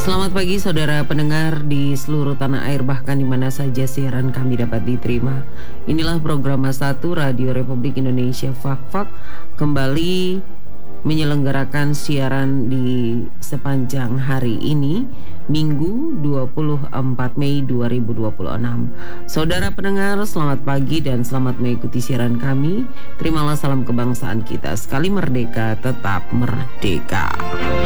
Selamat pagi saudara pendengar di seluruh tanah air, bahkan di mana saja siaran kami dapat diterima. Inilah program A1 Radio Republik Indonesia Fak-Fak kembali menyelenggarakan siaran di sepanjang hari ini, Minggu 24 Mei 2026. Saudara pendengar, selamat pagi dan selamat mengikuti siaran kami. Terimalah salam kebangsaan kita. Sekali merdeka, tetap merdeka.